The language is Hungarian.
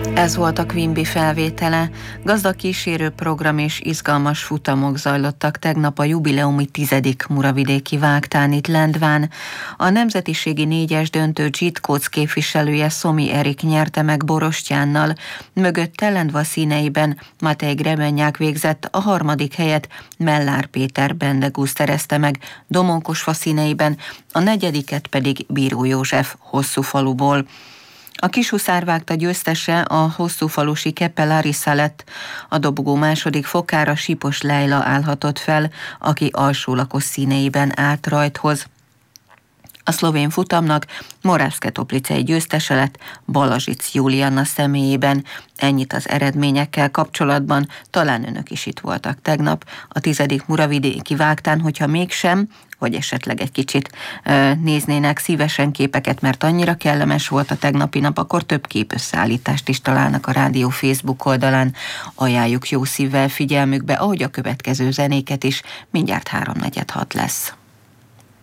Ez volt a Quimby felvétele. Gazdag kísérő program és izgalmas futamok zajlottak tegnap a jubileumi 10. muravidéki vágtán itt Lendván. A nemzetiségi 4-es döntő JIT-Kóc képviselője Szomi Erik nyerte meg Borostyánnal. Mögötte Lendva színeiben Matej Grebenyák végzett, a 3. helyet Mellár Péter Bendegúz szerezte meg Domonkosfa színeiben, a 4. pedig Bíró József Hosszúfaluból. A kishuszár vágta győztese a hosszúfalusi Keppe Larissa lett. A dobogó 2. fokára Sipos Lejla állhatott fel, aki alsólakos színeiben állt rajthoz. A szlovén futamnak Moravské Toplicei győztese lett Balazsic Julianna személyében. Ennyit az eredményekkel kapcsolatban, talán önök is itt voltak tegnap a 10. muravidéki vágtán, hogyha mégsem, vagy esetleg egy kicsit néznének szívesen képeket, mert annyira kellemes volt a tegnapi nap, akkor több képösszeállítást is találnak a rádió Facebook oldalán. Ajánljuk jó szívvel figyelmükbe, ahogy a következő zenéket is, mindjárt 3:46 lesz.